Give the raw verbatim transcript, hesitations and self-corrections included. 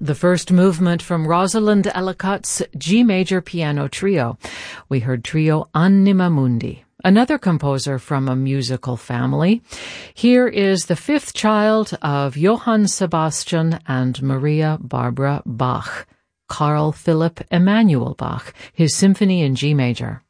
the first movement from Rosalind Ellicott's G major piano trio. We heard Trio Anima Mundi, another composer from a musical family. Here is the fifth child of Johann Sebastian and Maria Barbara Bach, Carl Philipp Emanuel Bach, his symphony in G major.